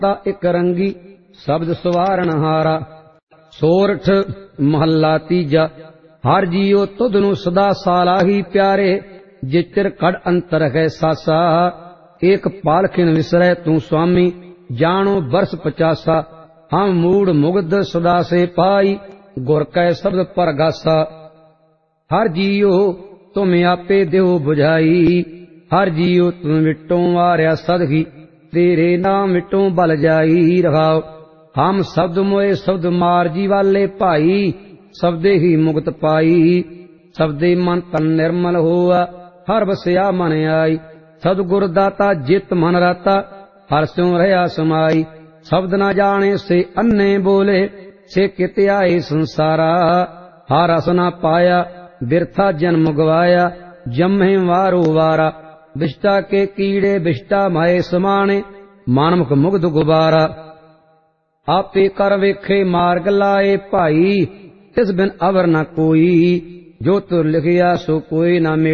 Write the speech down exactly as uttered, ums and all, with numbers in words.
ਤਾ ਇਕ ਰੰਗੀ ਸ਼ਬਦ ਸਵਾਰਨ ਹਾਰਾ। ਸੋਰਠ ਮਹੱਲਾ ਤੀਜਾ। ਹਰ ਜੀਉ ਤੁਧ ਨੂੰ ਸਦਾ ਸਾਲਾਹੀ ਪਿਆਰੇ, ਜਿਚਰ ਕੜ ਅੰਤਰ ਹੈ ਸਾਸਾ। ਏਕ ਪਾਲਖਿਨ ਵਿਸਰੈ ਤੂੰ ਸੁਆਮੀ, ਜਾਣੋ ਬਰਸ ਪਚਾਸਾ। ਹਮ ਮੂੜ ਮੁਗਧ ਸਦਾ ਸੇ ਪਾਈ, ਗੁਰ ਕੈ ਸ਼ਬਦ ਪਰਗਾਸਾ। ਹਰ ਜੀਉ ਤੁਮ ਆਪੇ ਦਿਓ ਬੁਝਾਈ, ਹਰ ਜੀਉ ਤੁਮ ਵਿਟੋਂ ਵਾਰਿਆ ਸਦਹੀ, ਤੇਰੇ ਨਾਮ ਵਿਟੋਂ ਬਲ ਜਾਈ। ਰਹਾਉ ਹਮ ਸ਼ਬਦ ਮੋਏ ਸ਼ਬਦ ਮਾਰ ਜੀ ਵਾਲੇ ਭਾਈ, ਸ਼ਬਦੇ ਹੀ ਮੁਕਤ ਪਾਈ। ਸ਼ਬਦੇ ਮਨ ਤਨ ਨਿਰਮਲ ਹੋਆ, ਹਰ ਬਸਿਆ ਮਨ ਆਈ। ਸਤਿਗੁਰ ਦਾਤਾ ਜਿਤ ਮਨ ਰਾਤਾ, ਹਰ ਸਿਉ ਰਹਾ ਸਮਾਈ। ਸ਼ਬਦ ਨਾ ਜਾਣੇ ਸੇ ਅੰਨੇ ਬੋਲੇ, ਸੇ ਕਿਤ ਆਏ ਸੰਸਾਰਾ। ਹਰ ਰਸ ਨਾ ਪਾਇਆ ਬਿਰਥਾ ਜਨਮ ਗਵਾਇਆ, ਜੰਮੇ ਵਾਰੋ ਵਾਰਾ। ਬਿਸ਼ਟਾ ਕੇ ਕੀੜੇ ਬਿਸ਼ਟਾ ਮਾਏ ਸਮਾਣੇ, ਮਾਨਮੁਖ ਮੁਗਧ ਗੁਬਾਰਾ। ਆਪੇ ਕਰ ਵੇਖੇ ਮਾਰਗ ਲਾਏ ਭਾਈ, ਤਿਸ ਬਿਨ ਅਵਰ ਨ ਕੋਈ। ਜੋ ਤੁਰ ਲਿਖਿਆ ਸੋ ਕੋਈ ਨਾ